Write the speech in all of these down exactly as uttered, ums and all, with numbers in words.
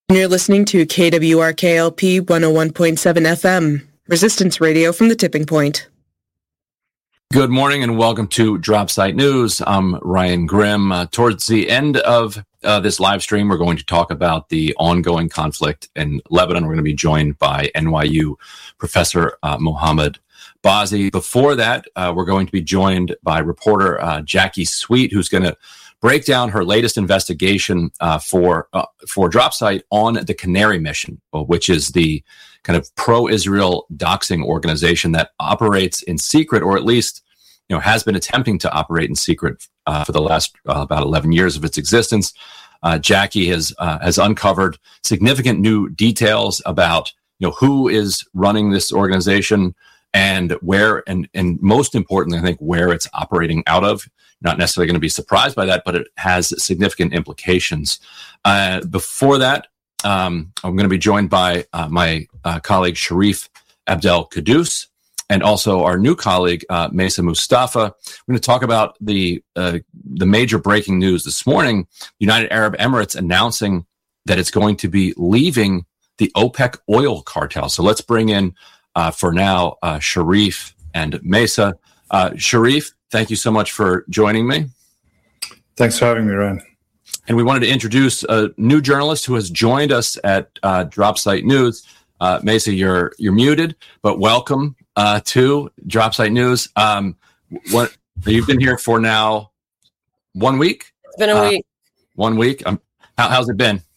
You're listening to K W R K L P one oh one point seven F M, Resistance Radio from the Tipping Point. Good morning and welcome to Drop Site News. I'm Ryan Grimm. Uh, towards the end of uh, this live stream, we're going to talk about the ongoing conflict in Lebanon. We're going to be joined by N Y U Professor uh, Mohammed Bazzi. Before that, uh, we're going to be joined by reporter uh, Jackie Sweet, who's going to break down her latest investigation uh, for uh, for DropSite on the Canary Mission, which is the kind of pro-Israel doxing organization that operates in secret, or at least, you know, has been attempting to operate in secret uh, for the last uh, about eleven years of its existence. Uh, Jackie has uh, has uncovered significant new details about, you know, who is running this organization and where, and and most importantly, I think, where it's operating out of. Not necessarily going to be surprised by that, but it has significant implications. Uh, before that, um, I'm going to be joined by uh, my uh, colleague Sharif Abdel Kudus, and also our new colleague uh, Mesa Mustafa. We're going to talk about the uh, the major breaking news this morning: United Arab Emirates announcing that it's going to be leaving the OPEC oil cartel. So let's bring in, uh, for now, uh, Sharif and Mesa. Uh, Sharif, thank you so much for joining me. Thanks for having me, Ryan. And we wanted to introduce a new journalist who has joined us at uh, DropSite News. Uh, Mesa, you're you're muted, but welcome uh, to DropSite News. Um, what you've been here for now? One week. It's been a uh, week. One week. Um, how, how's it been?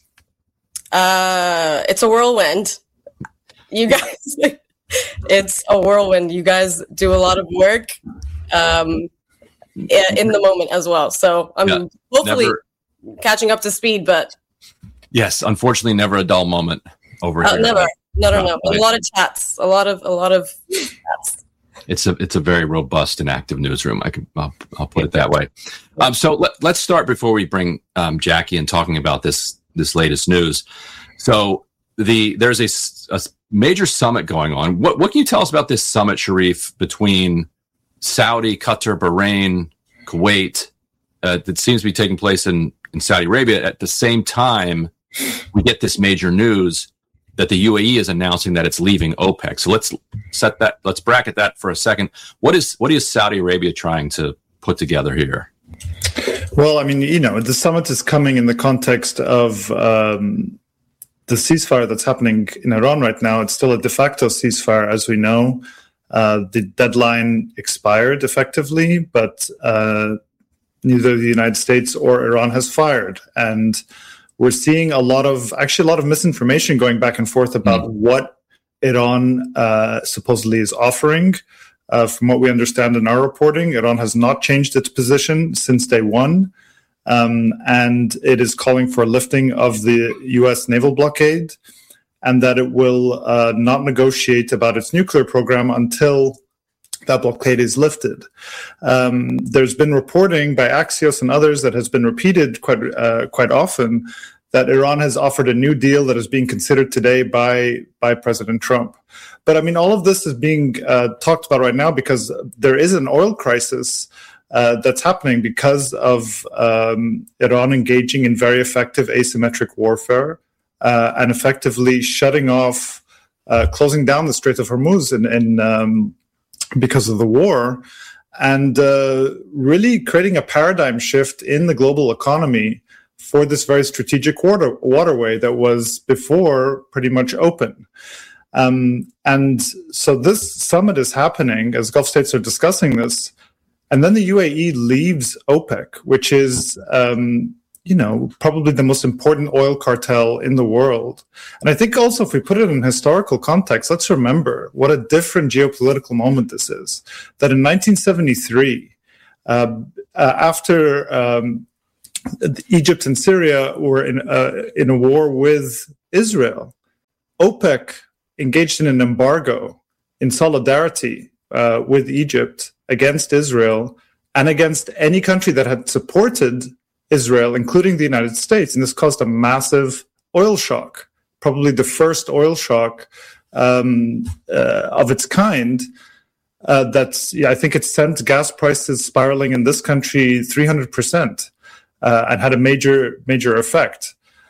Uh, it's a whirlwind. You guys. It's a whirlwind. You guys do a lot of work um, in the moment as well. So I'm yeah, hopefully never, catching up to speed, but yes, unfortunately, never a dull moment over uh, here. Never, no, no, no. A lot of chats, a lot of, a lot of chats. It's a, it's a very robust and active newsroom. I can, I'll, I'll put it that way. Um, so let, let's start before we bring um, Jackie in talking about this this latest news. So the there's a, a major summit going on. What what can you tell us about this summit, Sharif, between Saudi, Qatar, Bahrain, Kuwait, uh, that seems to be taking place in, in Saudi Arabia? At the same time, we get this major news that the U A E is announcing that it's leaving OPEC. So let's set that, let's bracket that for a second. What is what is Saudi Arabia trying to put together here? Well, I mean, you know, the summit is coming in the context of um, the ceasefire that's happening in Iran right now. It's still a de facto ceasefire, as we know. Uh, the deadline expired effectively, but uh, neither the United States or Iran has fired. And we're seeing a lot of, actually a lot of misinformation going back and forth about mm. what Iran uh, supposedly is offering. Uh, from what we understand in our reporting, Iran has not changed its position since day one. Um, and it is calling for a lifting of the U S naval blockade, and that it will uh, not negotiate about its nuclear program until that blockade is lifted. Um, there's been reporting by Axios and others that has been repeated quite uh, quite often that Iran has offered a new deal that is being considered today by by President Trump. But I mean, all of this is being uh, talked about right now because there is an oil crisis Uh, that's happening because of um, Iran engaging in very effective asymmetric warfare uh, and effectively shutting off, uh, closing down the Strait of Hormuz in, in, um, because of the war, and uh, really creating a paradigm shift in the global economy for this very strategic water, waterway that was before pretty much open. Um, and so this summit is happening as Gulf states are discussing this. And then the U A E leaves OPEC, which is, um, you know, probably the most important oil cartel in the world. And I think also if we put it in historical context, let's remember what a different geopolitical moment this is. That in nineteen seventy-three, uh, uh, after um, Egypt and Syria were in, uh, in a war with Israel, OPEC engaged in an embargo in solidarity uh, with Egypt against Israel and against any country that had supported Israel, including the United States. And this caused a massive oil shock, probably the first oil shock um, uh, of its kind. Uh, that's, yeah, I think it sent gas prices spiraling in this country three hundred percent uh, and had a major, major effect.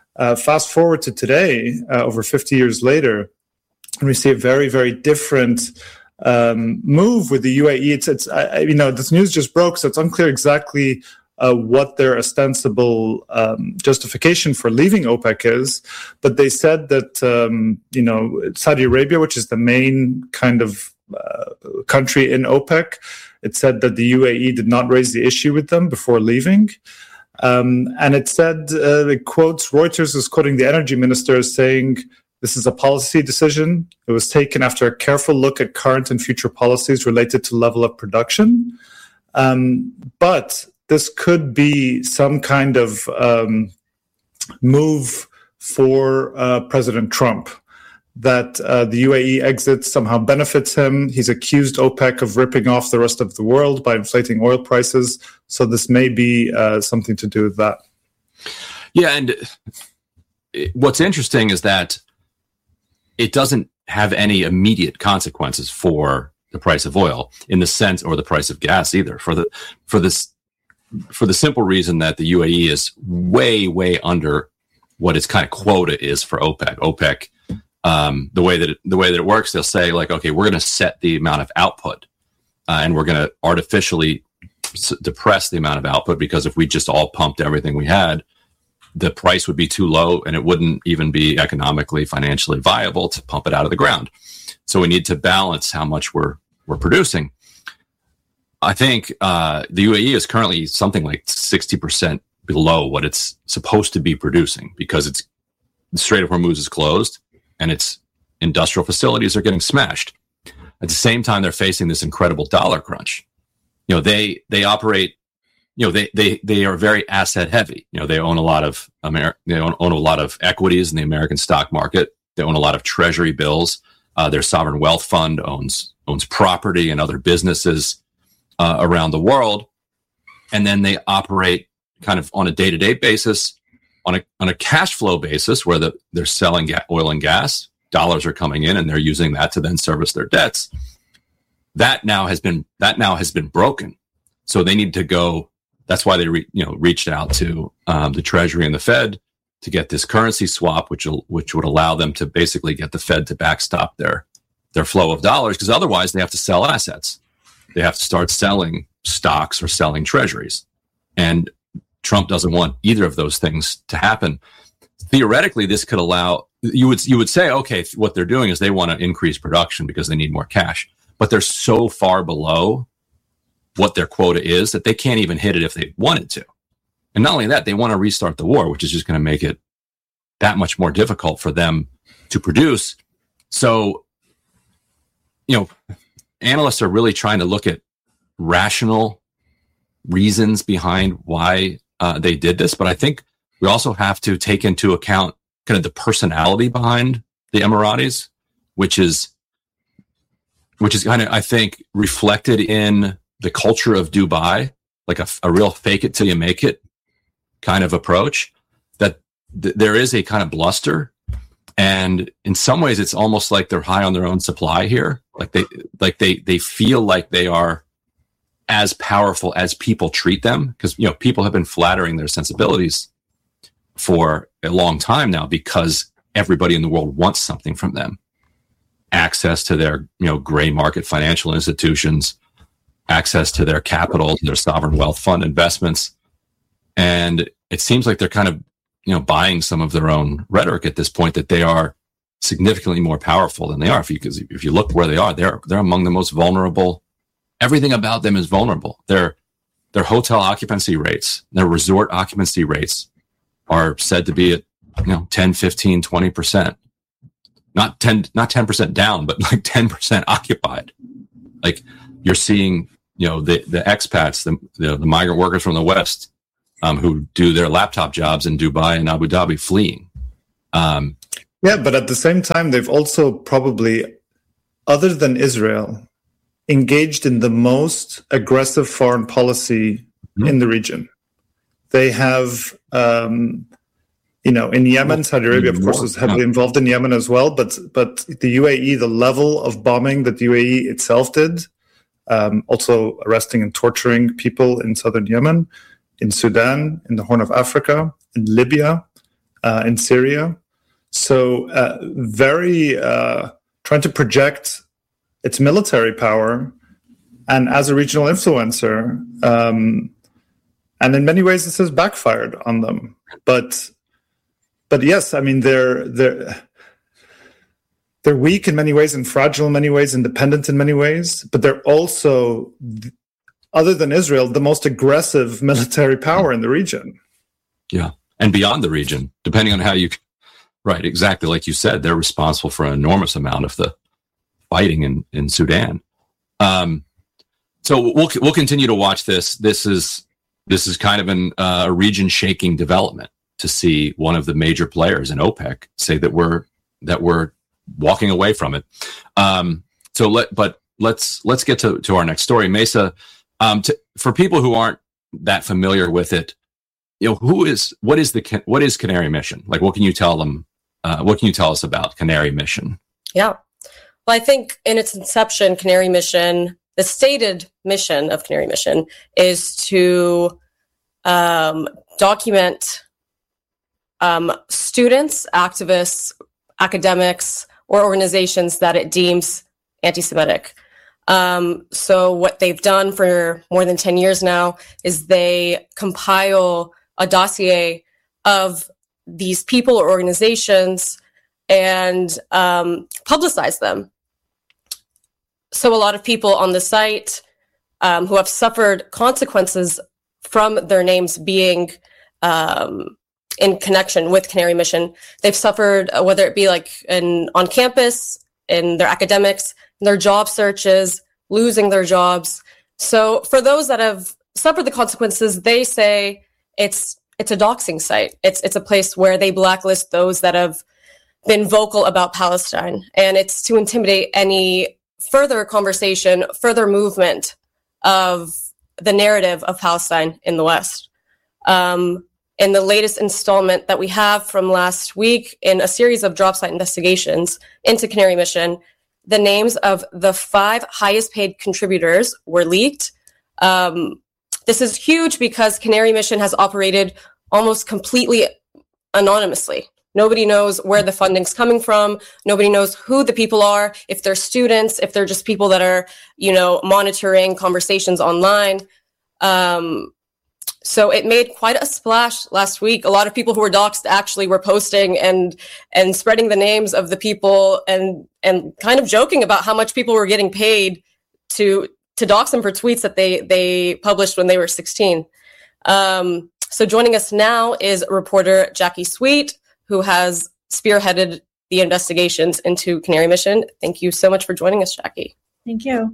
Uh, fast forward to today, uh, over fifty years later, and we see a very, very different um, move with the U A E. It's, it's I, you know, this news just broke, so it's unclear exactly uh, what their ostensible um, justification for leaving OPEC is. But they said that, um, you know, Saudi Arabia, which is the main kind of uh, country in OPEC, it said that the U A E did not raise the issue with them before leaving. Um, and it said, uh, it quotes, Reuters is quoting the energy minister as saying, this is a policy decision. It was taken after a careful look at current and future policies related to level of production. Um, but this could be some kind of um, move for uh, President Trump, that uh, the U A E exit somehow benefits him. He's accused OPEC of ripping off the rest of the world by inflating oil prices. So this may be uh, something to do with that. Yeah, and what's interesting is that it doesn't have any immediate consequences for the price of oil in the sense, or the price of gas either, for the for this for the simple reason that the U A E is way, way under what its kind of quota is for OPEC. OPEC. Um, the way that it, the way that it works, they'll say like, okay, we're going to set the amount of output, uh, and we're going to artificially s- depress the amount of output, because if we just all pumped everything we had, the price would be too low, and it wouldn't even be economically, financially viable to pump it out of the ground. So we need to balance how much we're we're producing. I think uh, the U A E is currently something like sixty percent below what it's supposed to be producing, because it's the Strait of Hormuz is closed, and its industrial facilities are getting smashed. At the same time, they're facing this incredible dollar crunch. You know, they they operate. You know, they they they are very asset heavy. You know, they own a lot of Amer- they own, own a lot of equities in the American stock market. They own a lot of treasury bills. Uh, their sovereign wealth fund owns owns property and other businesses uh, around the world, and then they operate kind of on a day to day basis. On a on a cash flow basis, where the, they're selling ga- oil and gas, dollars are coming in, and they're using that to then service their debts. That now has been that now has been broken. So they need to go. That's why they re, you know reached out to um, the Treasury and the Fed to get this currency swap, which will, which would allow them to basically get the Fed to backstop their their flow of dollars, because otherwise they have to sell assets. They have to start selling stocks or selling treasuries, and Trump doesn't want either of those things to happen. Theoretically, this could allow you would you would say, okay, what they're doing is they want to increase production because they need more cash, but they're so far below what their quota is that they can't even hit it if they wanted to. And not only that, they want to restart the war, which is just going to make it that much more difficult for them to produce. So, you know, analysts are really trying to look at rational reasons behind why Uh, they did this, but I think we also have to take into account kind of the personality behind the Emiratis, which is, which is kind of, I think, reflected in the culture of Dubai, like a, a real fake it till you make it kind of approach. That th- there is a kind of bluster, and in some ways, it's almost like they're high on their own supply here. Like they, like they, they feel like they are as powerful as people treat them, because, you know, people have been flattering their sensibilities for a long time now, because everybody in the world wants something from them. Access to their, you know, gray market financial institutions, access to their capital, their sovereign wealth fund investments. And it seems like they're kind of, you know, buying some of their own rhetoric at this point, that they are significantly more powerful than they are. If you, because if you look where they are, they're, they're among the most vulnerable. Everything about them is vulnerable. Their their hotel occupancy rates, their resort occupancy rates are said to be at, you know, ten, fifteen, twenty percent. Not ten, not ten percent down, but like ten percent occupied. Like you're seeing, you know, the, the expats, the, the the migrant workers from the West um, who do their laptop jobs in Dubai and Abu Dhabi fleeing. Um, yeah, but at the same time, they've also probably, other than Israel, engaged in the most aggressive foreign policy mm-hmm. in the region. They have, um, you know, in Yemen, Saudi Arabia, of course, is heavily involved in Yemen as well. But but the U A E, the level of bombing that the U A E itself did, um, also arresting and torturing people in southern Yemen, in Sudan, in the Horn of Africa, in Libya, uh, in Syria. So uh, very uh, trying to project its military power and as a regional influencer. Um, and in many ways, this has backfired on them. But but yes, I mean, they're they're they're weak in many ways and fragile in many ways, independent in many ways. But they're also, other than Israel, the most aggressive military power in the region. Yeah. And beyond the region, depending on how you... Right, exactly. Like you said, they're responsible for an enormous amount of the fighting in, in Sudan. Um, so we'll we'll continue to watch this. This is this is kind of an, uh, a region-shaking development to see one of the major players in OPEC say that we're that we're walking away from it. Um, so let but let's let's get to, to our next story, Mesa. Um, to, for people who aren't that familiar with it, you know, who is what is the what is Canary Mission? Like, what can you tell them? Uh, what can you tell us about Canary Mission? Yeah. Well, I think in its inception, Canary Mission, the stated mission of Canary Mission is to um, document um, students, activists, academics, or organizations that it deems anti-Semitic. Um, so what they've done for more than ten years now is they compile a dossier of these people or organizations and um, publicize them. So a lot of people on the site um, who have suffered consequences from their names being um, in connection with Canary Mission, they've suffered, uh, whether it be like in, on campus, in their academics, in their job searches, losing their jobs. So for those that have suffered the consequences, they say it's It's a doxing site. It's it's a place where they blacklist those that have been vocal about Palestine. And it's to intimidate any further conversation, further movement of the narrative of Palestine in the West. Um, in the latest installment that we have from last week in a series of drop site investigations into Canary Mission, the names of the five highest paid contributors were leaked. Um, This is huge because Canary Mission has operated almost completely anonymously. Nobody knows where the funding's coming from. Nobody knows who the people are, if they're students, if they're just people that are, you know, monitoring conversations online. Um, so it made quite a splash last week. A lot of people who were doxxed actually were posting and and spreading the names of the people and and kind of joking about how much people were getting paid to to dox them for tweets that they they published when they were sixteen. Um, so joining us now is reporter Jackie Sweet, who has spearheaded the investigations into Canary Mission. Thank you so much for joining us, Jackie. Thank you.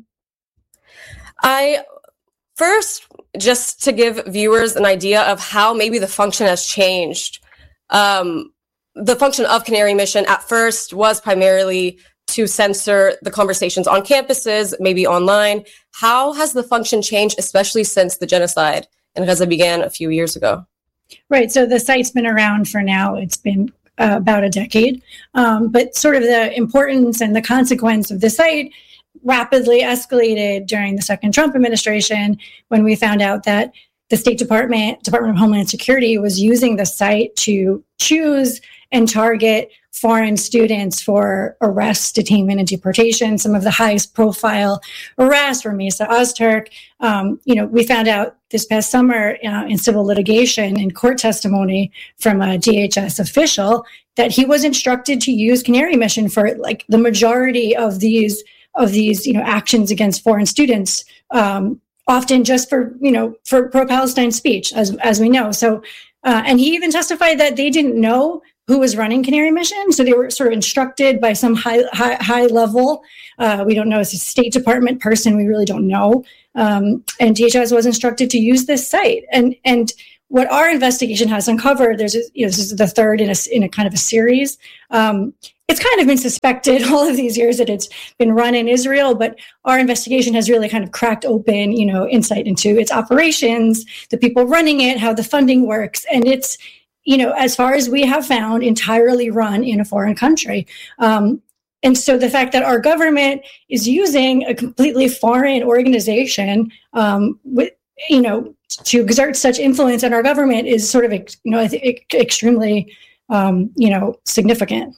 I first, just to give viewers an idea of how maybe the function has changed. Um, the function of Canary Mission at first was primarily to censor the conversations on campuses, maybe online. How has the function changed, especially since the genocide and Gaza began a few years ago? Right. So the site's been around for now. It's been uh, about a decade. Um, but sort of the importance and the consequence of the site rapidly escalated during the second Trump administration when we found out that the State Department, Department of Homeland Security, was using the site to choose and target foreign students for arrest, detainment, and deportation. Some of the highest profile arrests were Mesa Ozturk. Um, you know, we found out this past summer uh, in civil litigation in court testimony from a D H S official that he was instructed to use Canary Mission for like the majority of these of these, you know, actions against foreign students, um, often just for, you know, for pro-Palestine speech, as as we know. So, uh, and he even testified that they didn't know who was running Canary Mission. So they were sort of instructed by some high high, high level. Uh, we don't know, it's a State Department person. We really don't know. Um, and D H S was instructed to use this site. And and what our investigation has uncovered, there's a, you know, this is the third in a in a kind of a series. Um, it's kind of been suspected all of these years that it's been run in Israel, but our investigation has really kind of cracked open, you know, insight into its operations, the people running it, how the funding works, and it's, you know, as far as we have found, entirely run in a foreign country. Um, and so the fact that our government is using a completely foreign organization, um, with, you know, to exert such influence on our government is sort of, you know, I think extremely um, you know, significant.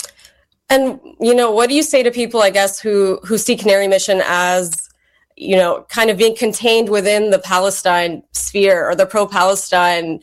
And, you know, what do you say to people, I guess, who, who see Canary Mission as, you know, kind of being contained within the Palestine sphere or the pro-Palestine,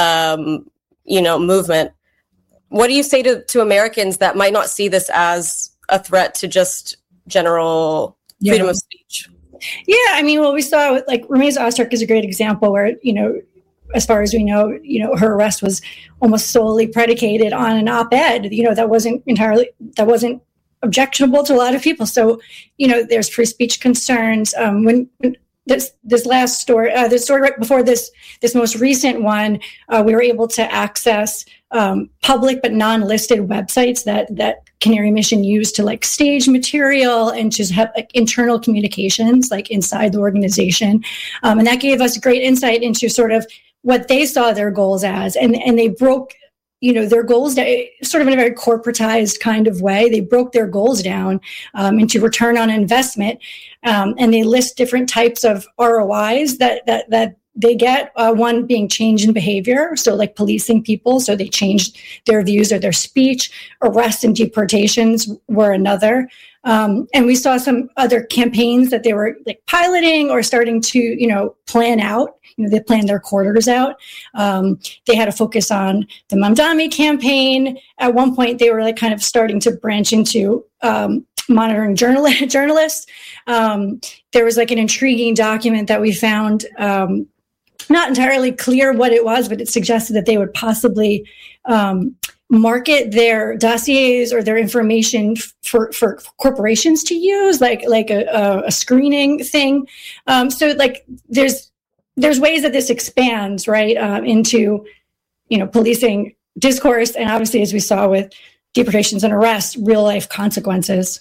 um, you know, movement? What do you say to, to Americans that might not see this as a threat to just general yeah. freedom of speech? Yeah, I mean, well, we saw, like, Ramiz Ostrek is a great example where, you know, as far as we know, you know, her arrest was almost solely predicated on an op-ed, you know, that wasn't entirely, that wasn't objectionable to a lot of people. So, you know, there's free speech concerns. Um, when, when this this last story, uh, the story right before this, this most recent one, uh, we were able to access um, public but non-listed websites that that Canary Mission used to like stage material and to have like internal communications like inside the organization, um, and that gave us great insight into sort of what they saw their goals as, and and they broke, you know, their goals down, sort of in a very corporatized kind of way. They broke their goals down um, into return on investment, um, and they list different types of R O Is that that that they get. Uh, one being change in behavior, so like policing people, so they changed their views or their speech. Arrests and deportations were another. Um, and we saw some other campaigns that they were like piloting or starting to, you know, plan out. You know, they planned their quarters out. Um, they had a focus on the Mamdani campaign. At one point, they were like kind of starting to branch into um, monitoring journal- journalists. Um, there was like an intriguing document that we found, um, not entirely clear what it was, but it suggested that they would possibly um, market their dossiers or their information for, for corporations to use, like like a, a screening thing. Um, so like there's there's ways that this expands, right, uh, into, you know, policing discourse, and obviously, as we saw with deportations and arrests, real life consequences.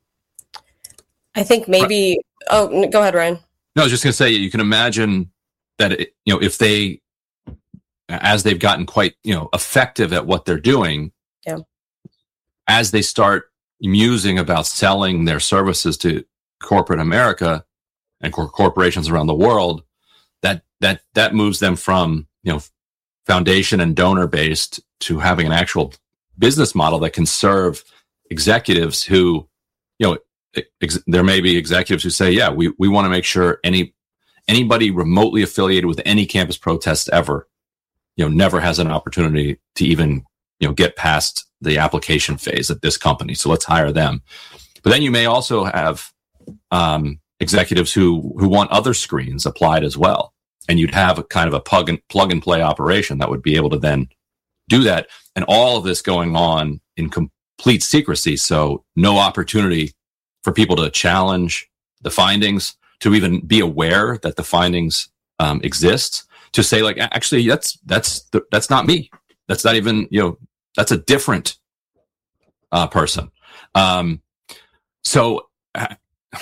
I think maybe. Oh, go ahead, Ryan. No, I was just going to say, you can imagine that it, you know, if they, as they've gotten quite, you know, effective at what they're doing, yeah. as they start musing about selling their services to corporate America and cor- corporations around the world, that that that moves them from, you know, foundation and donor based to having an actual business model that can serve executives who, you know, ex- there may be executives who say, yeah, we we want to make sure any anybody remotely affiliated with any campus protest ever, you know, never has an opportunity to even, you know, get past the application phase at this company. So let's hire them. But then you may also have um, executives who who want other screens applied as well, and you'd have a kind of a plug and plug and play operation that would be able to then do that, and all of this going on in complete secrecy. So no opportunity for people to challenge the findings, to even be aware that the findings um, exist, to say like, actually, that's that's that's not me. That's not even, you know, that's a different uh, person. Um, so uh,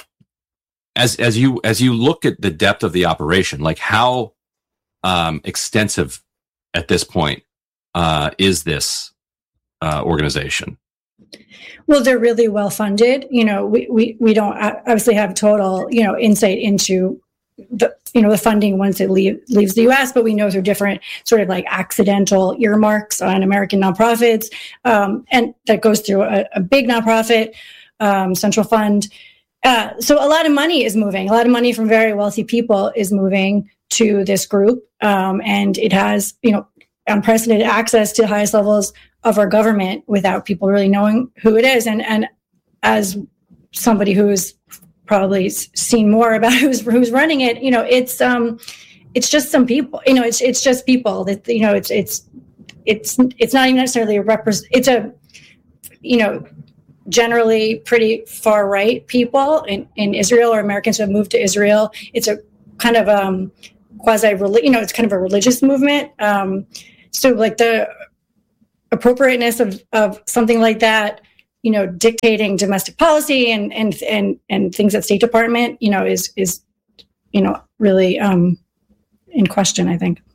as as you as you look at the depth of the operation, like how um, extensive at this point uh, is this uh, organization? Well, they're really well funded. You know, we, we, we don't obviously have total, you know, insight into the, you know, the funding once it leave, leaves the U S, but we know through different sort of like accidental earmarks on American nonprofits. Um, and that goes through a, a big nonprofit, um, central fund. Uh, so a lot of money is moving. A lot of money from very wealthy people is moving to this group. Um, and it has, you know, unprecedented access to the highest levels of our government without people really knowing who it is. And and as somebody who's probably seen more about who's who's running it, you know, it's um, it's just some people. You know, it's it's just people that, you know, it's it's it's it's not even necessarily a represent. It's a, you know, generally pretty far right people in, in Israel, or Americans who have moved to Israel. It's a kind of um quasi, you know, it's kind of a religious movement. Um, so like the appropriateness of, of something like that, you know, dictating domestic policy and, and, and, and things at State Department, you know, is, is, you know, really um, in question, I think.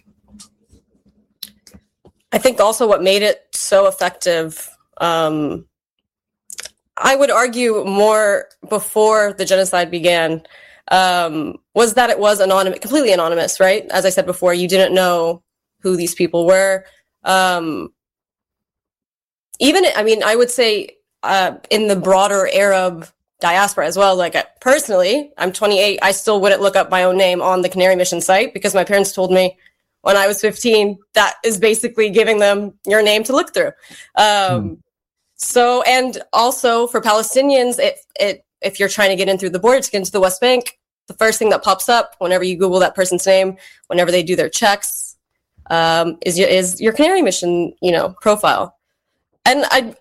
I think also what made it so effective, um, I would argue more before the genocide began, um, was that it was anonymous, completely anonymous, right? As I said before, you didn't know who these people were. Um, even, I mean, I would say uh, in the broader Arab diaspora as well, like uh, personally, I'm twenty-eight, I still wouldn't look up my own name on the Canary Mission site because my parents told me when I was fifteen, that is basically giving them your name to look through. Um, mm. So, and also for Palestinians, it, it, if you're trying to get in through the border to get into the West Bank, the first thing that pops up whenever you Google that person's name, whenever they do their checks, um, is your, is your Canary Mission, you know, profile. And I,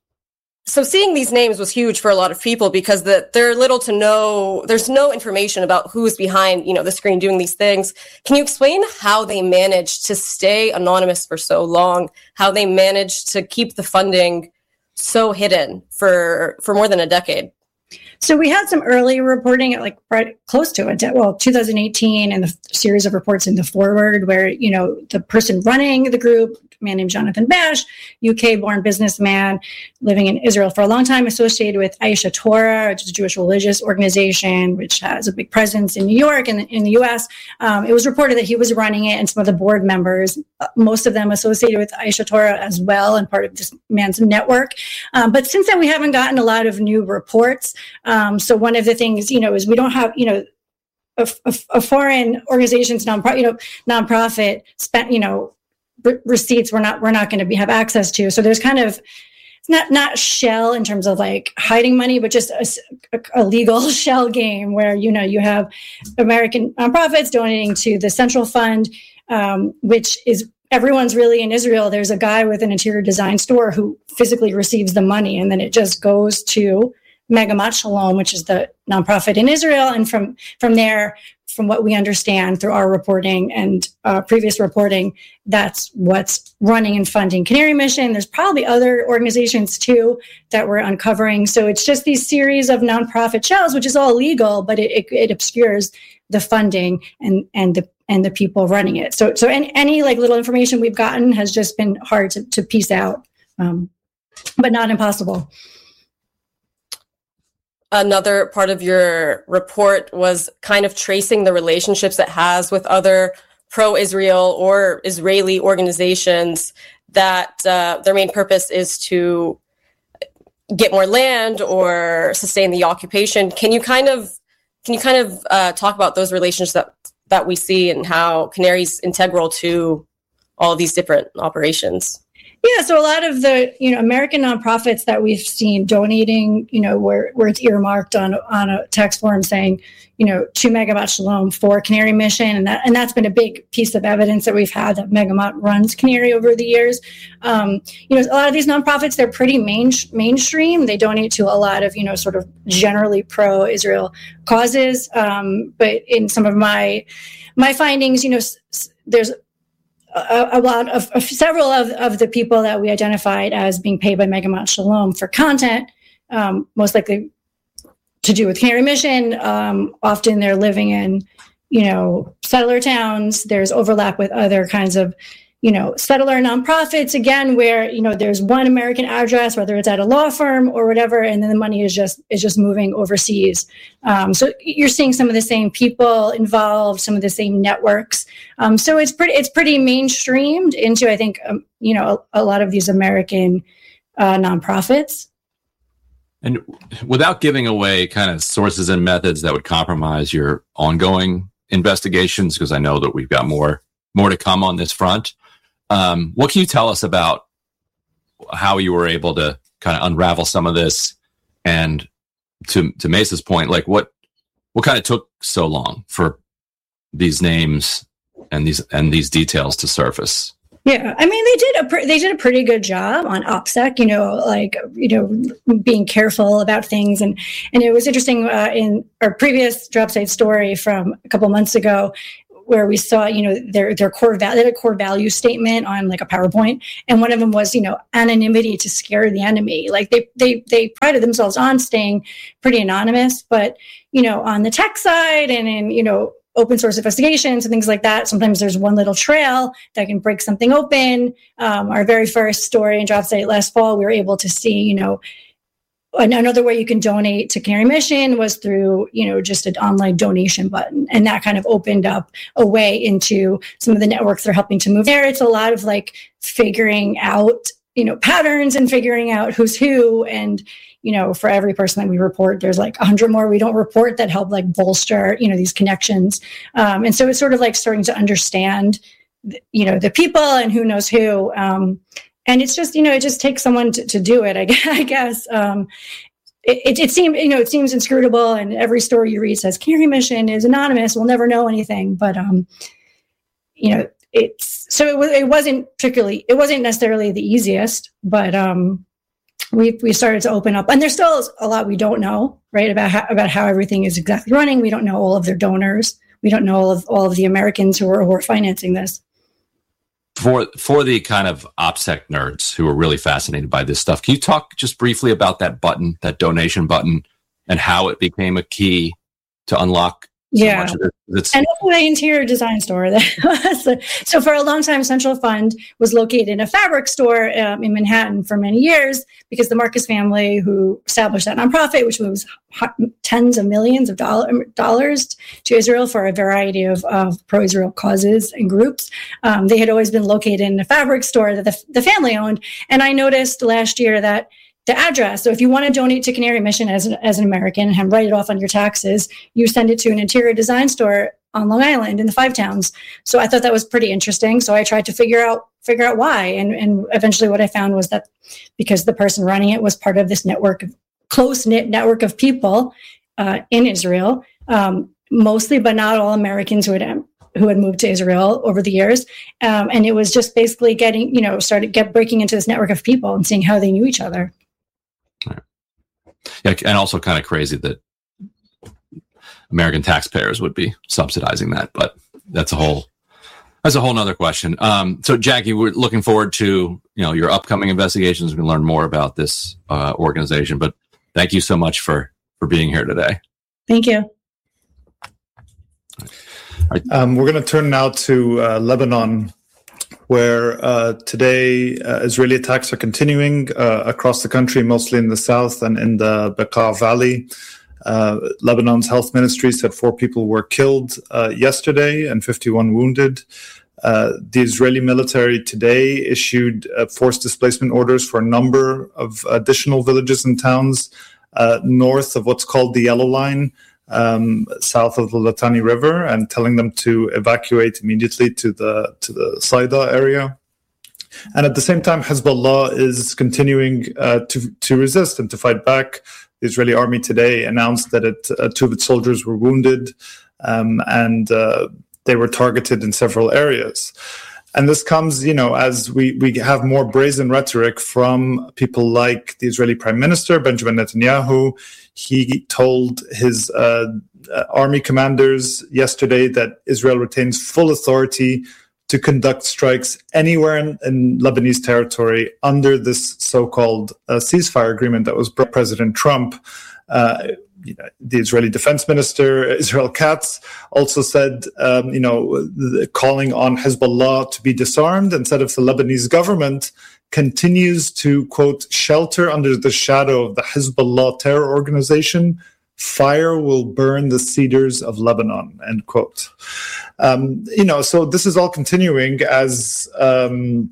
so seeing these names was huge for a lot of people because the, they're little to no, there's no information about who's behind, you know, the screen doing these things. Can you explain how they managed to stay anonymous for so long, how they managed to keep the funding so hidden for, for more than a decade? So we had some early reporting at like right close to it, well, two thousand eighteen, and the series of reports in the Forward where, you know, the person running the group, a man named Jonathan Bash, U K-born businessman living in Israel for a long time, associated with Aisha Torah, which is a Jewish religious organization, which has a big presence in New York and in the U S. Um, it was reported that he was running it and some of the board members, most of them associated with Aisha Torah as well and part of this man's network. Um, but since then, we haven't gotten a lot of new reports. Um, so one of the things, you know, is we don't have, you know, a, a, a foreign organization's non-profit, you know, nonprofit spent, you know, re- receipts we're not we're not going to be have access to. So there's kind of it's not not shell in terms of like hiding money, but just a, a, a legal shell game where, you know, you have American nonprofits donating to the Central Fund, um, which is everyone's really in Israel. There's a guy with an interior design store who physically receives the money, and then it just goes to Megamat Shalom, which is the nonprofit in Israel. And from, from there, from what we understand through our reporting and uh, previous reporting, that's what's running and funding Canary Mission. There's probably other organizations too that we're uncovering. So it's just these series of nonprofit shells, which is all legal, but it, it, it obscures the funding and, and the and the people running it. So so any, any like little information we've gotten has just been hard to, to piece out, um, but not impossible. Another part of your report was kind of tracing the relationships it has with other pro-Israel or Israeli organizations that uh, their main purpose is to get more land or sustain the occupation. Can you kind of can you kind of uh, talk about those relationships that, that we see and how Canary's integral to all of these different operations? Yeah, so a lot of the, you know, American nonprofits that we've seen donating, you know, where, where it's earmarked on on a tax form saying, you know, to Megamat Shalom for Canary Mission, and that and that's been a big piece of evidence that we've had that Megamat runs Canary over the years. Um, you know, a lot of these nonprofits, they're pretty main, mainstream. They donate to a lot of, you know, sort of generally pro-Israel causes. Um, but in some of my my findings, you know, s- there's A, a lot of, of several of, of the people that we identified as being paid by Megamat Shalom for content, um, most likely to do with Canary Mission. Um, often they're living in, you know, settler towns. There's overlap with other kinds of, you know, settler nonprofits, again, where, you know, there's one American address, whether it's at a law firm or whatever, and then the money is just is just moving overseas. Um, so you're seeing some of the same people involved, some of the same networks. Um, so it's pretty it's pretty mainstreamed into, I think, um, you know, a, a lot of these American uh, nonprofits. And without giving away kind of sources and methods that would compromise your ongoing investigations, because I know that we've got more more to come on this front. Um, what can you tell us about how you were able to kind of unravel some of this? And to to Mesa's point, like what what kind of took so long for these names and these and these details to surface? Yeah, I mean, they did a pre- they did a pretty good job on OPSEC, you know, like, you know, being careful about things. And, and it was interesting uh, in our previous drop site story from a couple months ago, where we saw, you know, their their core value, they had a core value statement on like a PowerPoint, and one of them was, you know, anonymity to scare the enemy. Like they they they prided themselves on staying pretty anonymous, but, you know, on the tech side and in, you know, open source investigations and things like that, sometimes there's one little trail that can break something open. Um, our very first story in Drop Site last fall, we were able to see, you know, another way you can donate to Canary Mission was through, you know, just an online donation button. And that kind of opened up a way into some of the networks they're helping to move there. It's a lot of like figuring out you know, patterns and figuring out who's who. And, you know, for every person that we report, there's like a hundred more we don't report that help like bolster, you know, these connections. Um, and so it's sort of like starting to understand, you know, the people and who knows who. Um, and it's just, you know, it just takes someone to, to do it, I guess. I guess. Um, it, it, it seems, you know, it seems inscrutable, and every story you read says Canary Mission is anonymous. We'll never know anything. But, um, you know, it's, so it, was, it wasn't particularly, it wasn't necessarily the easiest, but, um, we we started to open up, and there's still a lot we don't know, right, about how, about how everything is exactly running. We don't know all of their donors. We don't know all of all of the Americans who are who are financing this. For for the kind of OPSEC nerds who are really fascinated by this stuff, can you talk just briefly about that button, that donation button, and how it became a key to unlock so yeah. much of it? It's- and also the interior design store. That so for a long time, Central Fund was located in a fabric store um, in Manhattan for many years, because the Marcus family, who established that nonprofit, which was tens of millions of dollar, dollars to Israel for a variety of, of pro-Israel causes and groups, um, they had always been located in a fabric store that the, the family owned. And I noticed last year that the address, so if you want to donate to Canary Mission as an, as an American and write it off on your taxes, you send it to an interior design store on Long Island in the Five Towns. So I thought that was pretty interesting. So I tried to figure out figure out why. And, and eventually what I found was that because the person running it was part of this network, of close-knit network of people uh, in Israel, um, mostly, but not all Americans who had who had moved to Israel over the years. Um, and it was just basically getting, you know, started get breaking into this network of people and seeing how they knew each other. Yeah, and also kind of crazy that American taxpayers would be subsidizing that, but that's a whole that's a whole nother question. Um, so, Jackie, we're looking forward to you know your upcoming investigations. We can learn more about this uh, organization. But thank you so much for for being here today. Thank you. Um, we're going to turn now to uh, Lebanon, where uh, today uh, Israeli attacks are continuing uh, across the country, mostly in the south and in the Bekaa Valley. Uh, Lebanon's health ministry said four people were killed uh, yesterday and fifty-one wounded. Uh, the Israeli military today issued uh, forced displacement orders for a number of additional villages and towns uh, north of what's called the Yellow Line, Um, south of the Litani River, and telling them to evacuate immediately to the to the Saida area. And at the same time, Hezbollah is continuing uh, to to resist and to fight back. The Israeli army today announced that it, uh, two of its soldiers were wounded, um, and uh, they were targeted in several areas. And this comes, you know, as we, we have more brazen rhetoric from people like the Israeli Prime Minister, Benjamin Netanyahu. He told his uh, uh, army commanders yesterday that Israel retains full authority to conduct strikes anywhere in, in Lebanese territory under this so-called uh, ceasefire agreement that was brought by President Trump. Uh, You know, the Israeli Defense Minister, Israel Katz, also said, um, you know, the, calling on Hezbollah to be disarmed, and said if the Lebanese government continues to, quote, shelter under the shadow of the Hezbollah terror organization, fire will burn the cedars of Lebanon, end quote. Um, you know, so this is all continuing as... Um,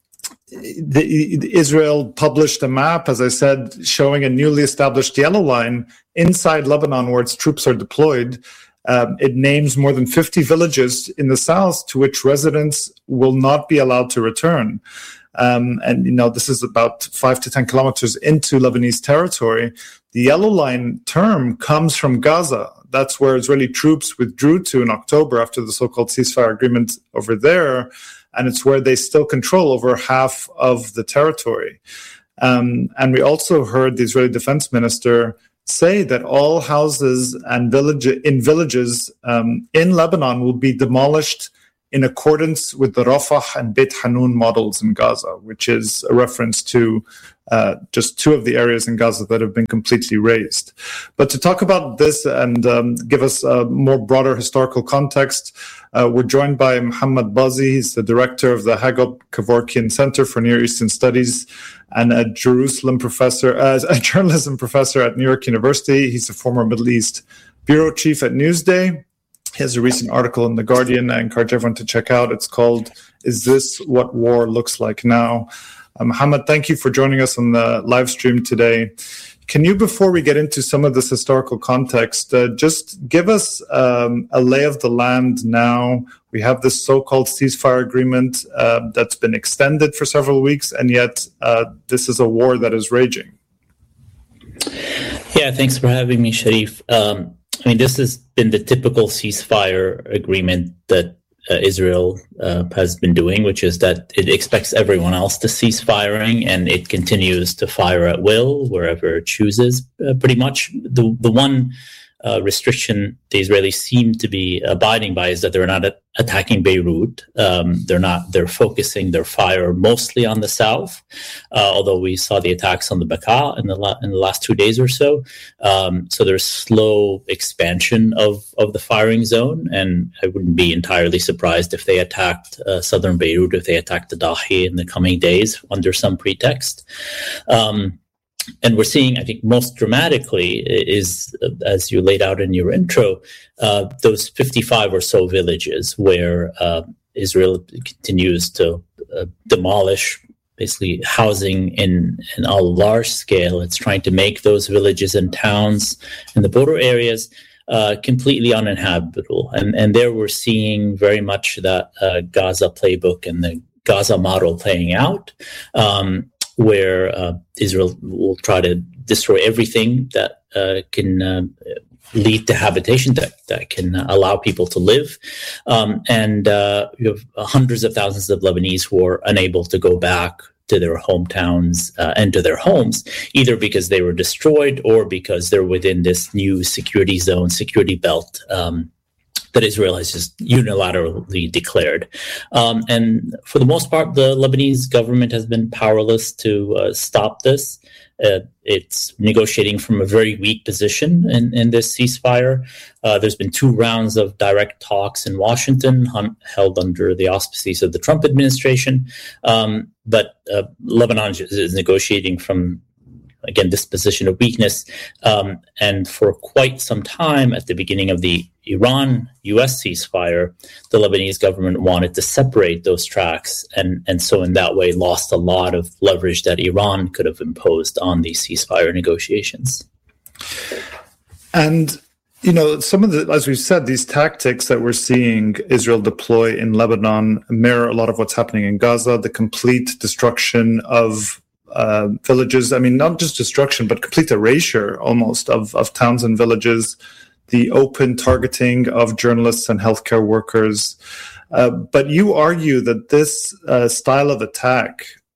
The, the Israel published a map, as I said, showing a newly established yellow line inside Lebanon where its troops are deployed. Um, it names more than fifty villages in the south to which residents will not be allowed to return. Um, and, you know, this is about five to ten kilometers into Lebanese territory. The yellow line term comes from Gaza. That's where Israeli troops withdrew to in October after the so-called ceasefire agreement over there. And it's where they still control over half of the territory. Um, and we also heard the Israeli defense minister say that all houses and village in villages um, in Lebanon will be demolished in accordance with the Rafah and Beit Hanun models in Gaza, which is a reference to uh, just two of the areas in Gaza that have been completely razed. But to talk about this and um, give us a more broader historical context, uh, we're joined by Mohammad Bazi. He's the director of the Hagop Kevorkian Center for Near Eastern Studies and a Jerusalem professor, uh, a journalism professor at New York University. He's a former Middle East bureau chief at Newsday. He has a recent article in The Guardian I encourage everyone to check out. It's called, "Is This What War Looks Like Now?" Uh, Mohammed, thank you for joining us on the live stream today. Can you, before we get into some of this historical context, uh, just give us um, a lay of the land now? We have this so-called ceasefire agreement uh, that's been extended for several weeks, and yet uh, this is a war that is raging. Yeah, thanks for having me, Sharif. Um, I mean, this has been the typical ceasefire agreement that Uh, Israel uh, has been doing, which is that it expects everyone else to cease firing, and it continues to fire at will wherever it chooses. Uh, pretty much, the the one uh, restriction the Israelis seem to be abiding by is that they're not a- attacking Beirut. Um, they're not. They're focusing their fire mostly on the south, uh, although we saw the attacks on the Bekaa in the la- in the last two days or so. Um, so there's slow expansion of of the firing zone, and I wouldn't be entirely surprised if they attacked uh, southern Beirut, if they attacked the Dahi in the coming days under some pretext. Um, And we're seeing, I think, most dramatically is, as you laid out in your intro, uh, those fifty-five or so villages where uh, Israel continues to uh, demolish basically housing in, in a large scale. It's trying to make those villages and towns in the border areas uh, completely uninhabitable. And, and there we're seeing very much that uh, Gaza playbook and the Gaza model playing out. Um, where uh, Israel will try to destroy everything that uh, can uh, lead to habitation, that, that can allow people to live. Um, and uh, you have hundreds of thousands of Lebanese who are unable to go back to their hometowns uh, and to their homes, either because they were destroyed or because they're within this new security zone, security belt, um, that Israel has just unilaterally declared. Um, and for the most part, the Lebanese government has been powerless to uh, stop this. Uh, it's negotiating from a very weak position in, in this ceasefire. Uh, there's been two rounds of direct talks in Washington, hum- held under the auspices of the Trump administration. Um, but uh, Lebanon is negotiating from, again, this position of weakness. Um, and for quite some time at the beginning of the Iran-U S ceasefire, the Lebanese government wanted to separate those tracks, and, and so in that way lost a lot of leverage that Iran could have imposed on these ceasefire negotiations. And, you know, some of the, as we've said, these tactics that we're seeing Israel deploy in Lebanon mirror a lot of what's happening in Gaza, the complete destruction of uh, villages. I mean, not just destruction, but complete erasure almost of, of towns and villages, the open targeting of journalists and healthcare workers. Uh, but you argue that this uh, style of attack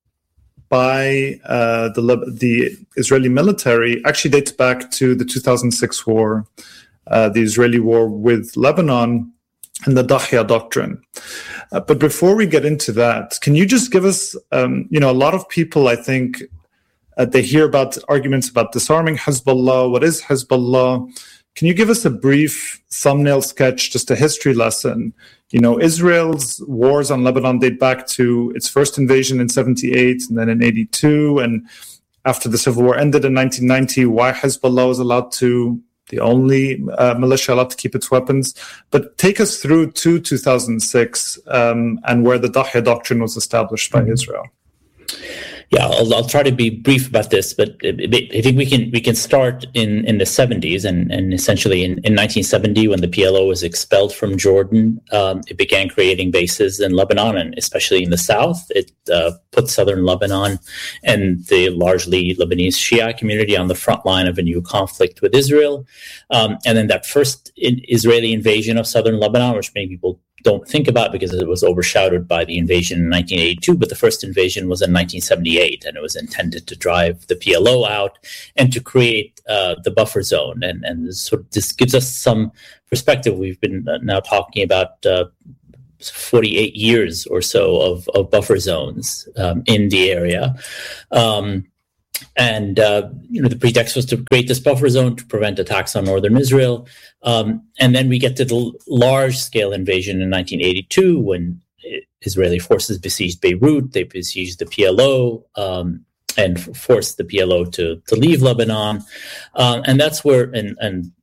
by uh, the, the Israeli military actually dates back to the two thousand six war, uh, the Israeli war with Lebanon and the Dahya Doctrine. Uh, but before we get into that, can you just give us, um, you know, a lot of people, I think, uh, they hear about arguments about disarming Hezbollah. What is Hezbollah? Can you give us a brief thumbnail sketch, just a history lesson? You know, Israel's wars on Lebanon date back to its first invasion in seventy-eight and then in eighty-two. And after the civil war ended in nineteen ninety, why Hezbollah was allowed to, the only uh, militia allowed to keep its weapons. But take us through to two thousand six um, and where the Dahya Doctrine was established by mm-hmm. Israel. Yeah, I'll, I'll try to be brief about this, but I think we can we can start in, in the seventies, and, and essentially in, in nineteen seventy, when the P L O was expelled from Jordan, um, it began creating bases in Lebanon, and especially in the south. It uh, put southern Lebanon and the largely Lebanese Shia community on the front line of a new conflict with Israel. Um, and then that first in Israeli invasion of southern Lebanon, which many people don't think about because it was overshadowed by the invasion in nineteen eighty-two, but the first invasion was in nineteen seventy-eight, and it was intended to drive the P L O out and to create uh, the buffer zone. And, and so this gives us some perspective. We've been now talking about uh, forty-eight years or so of, of buffer zones um, in the area. Um, And, uh, you know, the pretext was to create this buffer zone to prevent attacks on northern Israel. Um, and then we get to the large-scale invasion in nineteen eighty-two when Israeli forces besieged Beirut. They besieged the P L O um, and forced the P L O to, to leave Lebanon. Uh, and that's where, and, and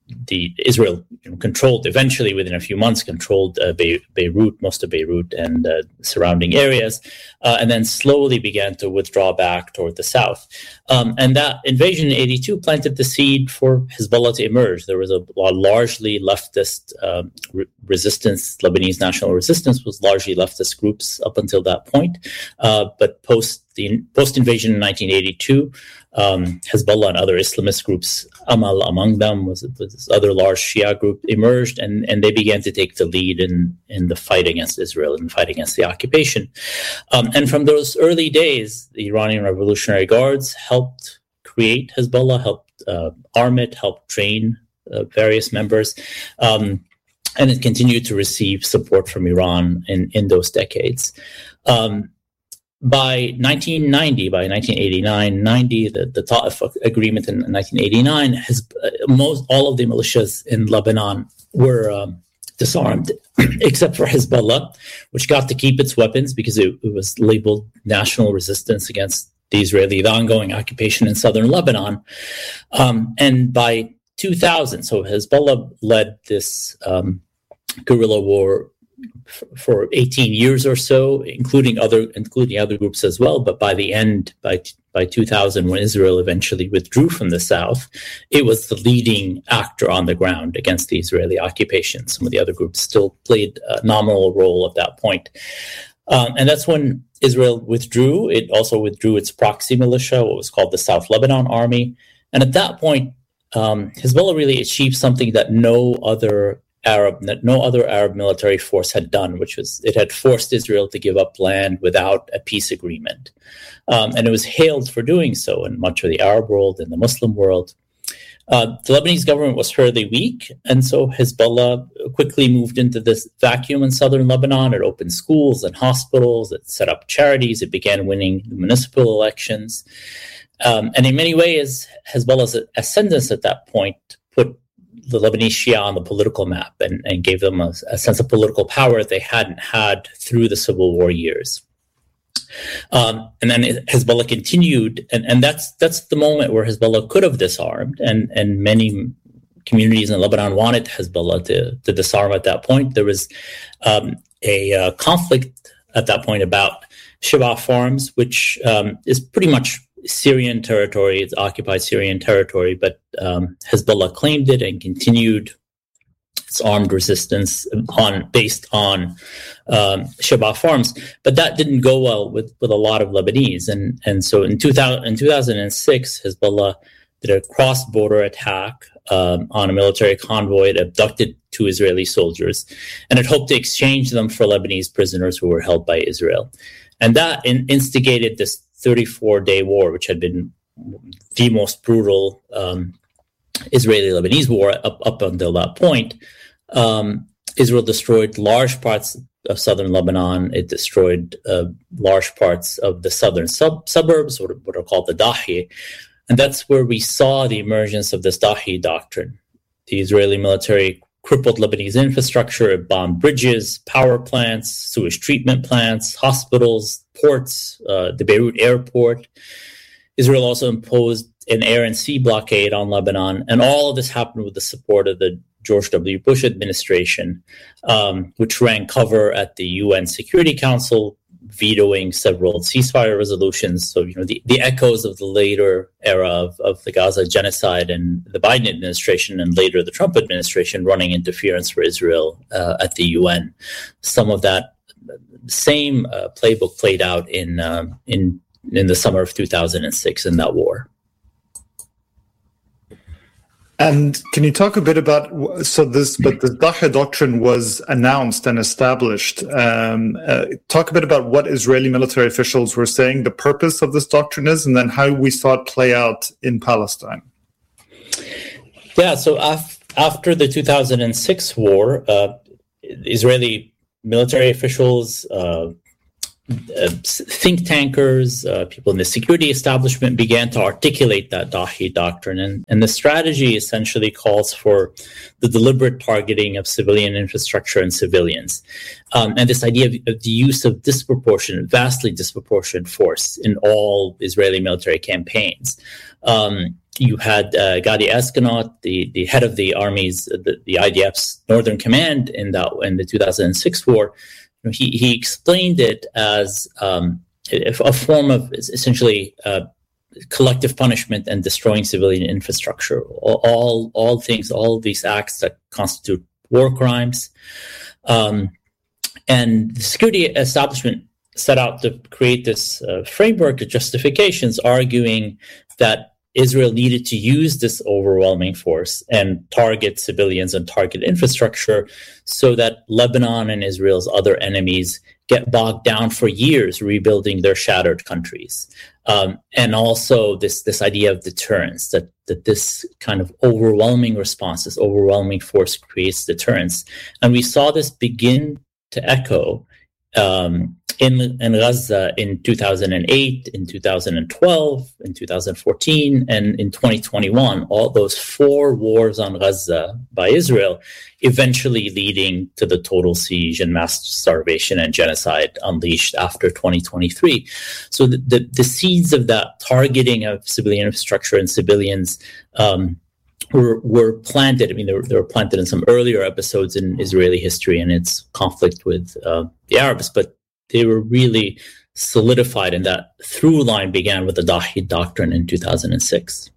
the Israel you know, controlled eventually within a few months controlled uh, Be- Beirut, most of Beirut and uh, surrounding areas, uh, and then slowly began to withdraw back toward the south. Um, and that invasion in eighty-two planted the seed for Hezbollah to emerge. There was a, a largely leftist uh, re- resistance. Lebanese national resistance was largely leftist groups up until that point, uh, but post the post invasion in nineteen eighty-two. Um, Hezbollah and other Islamist groups, Amal among them, was, was this other large Shia group emerged, and, and they began to take the lead in, in the fight against Israel and fight against the occupation. Um, and from those early days, the Iranian Revolutionary Guards helped create Hezbollah, helped uh, arm it, helped train uh, various members, um, and it continued to receive support from Iran in, in those decades. Um, By nineteen ninety, by nineteen eighty-nine ninety, the, the Ta'if agreement in nineteen eighty-nine, has, uh, most all of the militias in Lebanon were um, disarmed, except for Hezbollah, which got to keep its weapons because it, it was labeled national resistance against the Israeli, the ongoing occupation in southern Lebanon. Um, and by two thousand, so Hezbollah led this um, guerrilla war for eighteen years or so, including other including other groups as well. But by the end, by by two thousand, when Israel eventually withdrew from the south, it was the leading actor on the ground against the Israeli occupation. Some of the other groups still played a nominal role at that point. Um, and that's when Israel withdrew. It also withdrew its proxy militia, what was called the South Lebanon Army. And at that point, um, Hezbollah really achieved something that no other Arab, that no other Arab military force had done, which was it had forced Israel to give up land without a peace agreement. Um, and it was hailed for doing so in much of the Arab world and the Muslim world. Uh, the Lebanese government was fairly weak, and so Hezbollah quickly moved into this vacuum in southern Lebanon. It opened schools and hospitals, it set up charities, it began winning the municipal elections. Um, and in many ways, Hezbollah's ascendance at that point put the Lebanese Shia on the political map and, and gave them a, a sense of political power they hadn't had through the civil war years. Um, and then Hezbollah continued, and, and that's that's the moment where Hezbollah could have disarmed, and, and many communities in Lebanon wanted Hezbollah to, to disarm at that point. There was um, a uh, conflict at that point about Shebaa Farms, which um, is pretty much Syrian territory. It's occupied Syrian territory, but um, Hezbollah claimed it and continued its armed resistance on based on um, Shebaa Farms. But that didn't go well with, with a lot of Lebanese. And and so in, two thousand, in two thousand six, Hezbollah did a cross-border attack um, on a military convoy. It abducted two Israeli soldiers, and it hoped to exchange them for Lebanese prisoners who were held by Israel. And that in, instigated this thirty-four-day war, which had been the most brutal um, Israeli-Lebanese war up, up until that point. Um, Israel destroyed large parts of southern Lebanon. It destroyed uh, large parts of the southern sub- suburbs, what are, what are called the Dahi. And that's where we saw the emergence of this Dahi doctrine. The Israeli military crippled Lebanese infrastructure. It bombed bridges, power plants, sewage treatment plants, hospitals, ports, uh, the Beirut airport. Israel also imposed an air and sea blockade on Lebanon. And all of this happened with the support of the George W. Bush administration, um, which ran cover at the U N Security Council, vetoing several ceasefire resolutions. So, you know, the, the echoes of the later era of, of the Gaza genocide and the Biden administration and later the Trump administration running interference for Israel uh, at the U N. Some of that same uh, playbook played out in, uh, in, in the summer of two thousand six in that war. And can you talk a bit about, so this, but the Dahi doctrine was announced and established. Um, uh, talk a bit about what Israeli military officials were saying the purpose of this doctrine is, and then how we saw it play out in Palestine. Yeah, so af- after the two thousand six war, uh, Israeli military officials, uh, Uh, think tankers, uh, people in the security establishment began to articulate that Dahi doctrine. And, and the strategy essentially calls for the deliberate targeting of civilian infrastructure and civilians. Um, and this idea of, of the use of disproportionate, vastly disproportionate force in all Israeli military campaigns. Um, you had uh, Gadi Askanot, the, the head of the army's, the, the I D F's Northern Command in that in the two thousand six war. He he explained it as um, a, a form of essentially uh, collective punishment and destroying civilian infrastructure. All, all all things, all these acts that constitute war crimes, um, and the security establishment set out to create this uh, framework of justifications, arguing that Israel needed to use this overwhelming force and target civilians and target infrastructure so that Lebanon and Israel's other enemies get bogged down for years rebuilding their shattered countries. Um, and also this, this idea of deterrence, that, that this kind of overwhelming response, this overwhelming force creates deterrence. And we saw this begin to echo um, in, in Gaza in two thousand eight, in two thousand twelve, in two thousand fourteen, and in twenty twenty-one, all those four wars on Gaza by Israel, eventually leading to the total siege and mass starvation and genocide unleashed after twenty twenty-three. So the, the, the seeds of that targeting of civilian infrastructure and civilians um, were were planted. I mean, they were, they were planted in some earlier episodes in Israeli history and its conflict with uh, the Arabs, but they were really solidified, and that through line began with the Dahid Doctrine in two thousand six.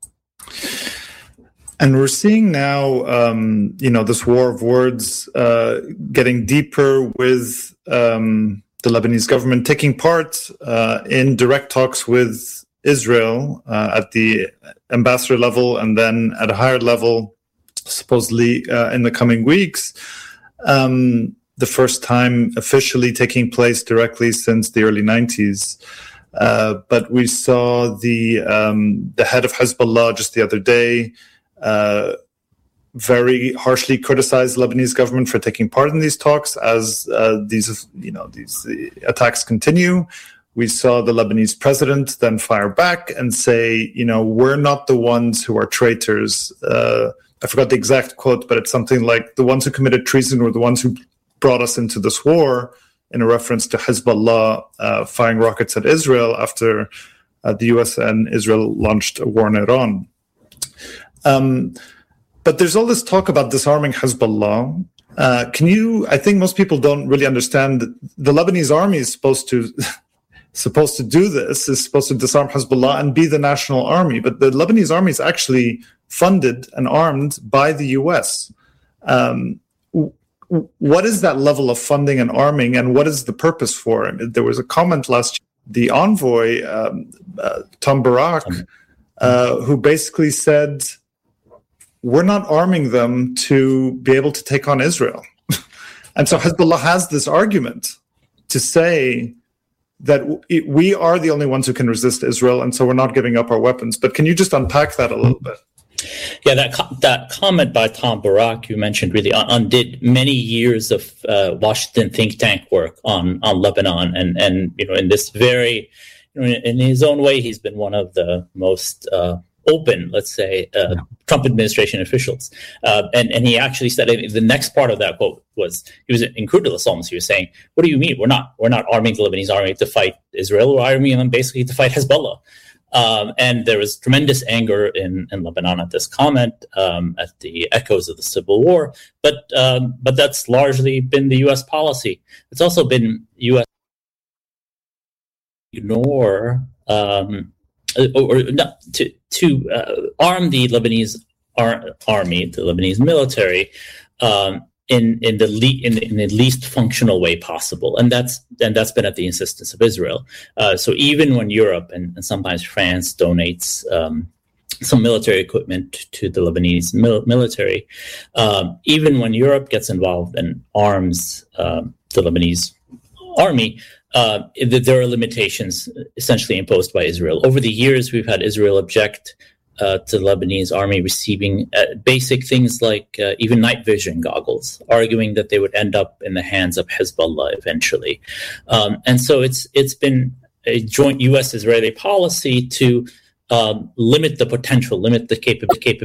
And we're seeing now, um, you know, this war of words uh, getting deeper with um, the Lebanese government taking part uh, in direct talks with Israel uh, at the ambassador level, and then at a higher level, supposedly uh, in the coming weeks. Um, the first time officially taking place directly since the early nineties. Uh, but we saw the um, the head of Hezbollah just the other day uh, very harshly criticize the Lebanese government for taking part in these talks as uh, these you know these attacks continue. We saw the Lebanese president then fire back and say, you know, we're not the ones who are traitors. Uh, I forgot the exact quote, but it's something like the ones who committed treason were the ones who brought us into this war, in a reference to Hezbollah uh, firing rockets at Israel after uh, the U S and Israel launched a war in Iran. Um, but there's all this talk about disarming Hezbollah. Uh, can you, I think most people don't really understand that the Lebanese army is supposed to supposed to do this, is supposed to disarm Hezbollah and be the national army. But the Lebanese army is actually funded and armed by the U S. Um, What is that level of funding and arming, and what is the purpose for it? There was a comment last year, the envoy, um, uh, Tom Barak, uh, who basically said, we're not arming them to be able to take on Israel. And so Hezbollah has this argument to say that it, we are the only ones who can resist Israel, and so we're not giving up our weapons. But can you just unpack that a little bit? Yeah, that co- that comment by Tom Barak you mentioned really undid many years of uh, Washington think tank work on, on Lebanon, and and you know in this very you know, in, in his own way he's been one of the most uh, open, let's say, uh, yeah. Trump administration officials, uh, and and he actually said the next part of that quote was he was incredulous almost. He was saying, "What do you mean we're not we're not arming the Lebanese army to fight Israel? We're arming them basically to fight Hezbollah." Um, and there was tremendous anger in, in Lebanon at this comment, um, at the echoes of the Civil War. But um, but that's largely been the U S policy. It's also been U S ignore um, or, or not, to to uh, arm the Lebanese ar- army, the Lebanese military, um, in in the, le- in the in the least functional way possible, and that's and that's been at the insistence of Israel. Uh, so even when Europe and, and sometimes France donates um, some military equipment to the Lebanese mil- military, um, even when Europe gets involved and arms um, the Lebanese army, uh, there are limitations essentially imposed by Israel. Over the years, we've had Israel object Uh, to the Lebanese army receiving uh, basic things like uh, even night vision goggles, arguing that they would end up in the hands of Hezbollah eventually. Um, and so it's it's been a joint U S Israeli policy to um, limit the potential, limit the capability